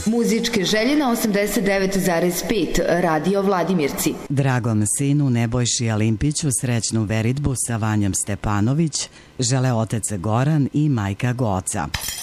Muzičke želje na 89,5 Radio Vladimirci. Dragom sinu Nebojši Alimpiću srećnu veritbu sa Vanjom Stepanović žele otac Goran i majka Goca.